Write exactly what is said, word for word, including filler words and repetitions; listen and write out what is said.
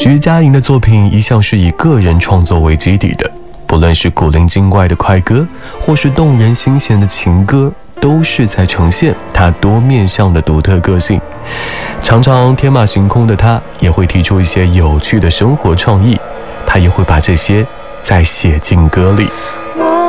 徐佳莹的作品一向是以个人创作为基底的，不论是古灵精怪的快歌，或是动人心弦的情歌，都是在呈现她多面向的独特个性。常常天马行空的她，也会提出一些有趣的生活创意，她也会把这些再写进歌里。 我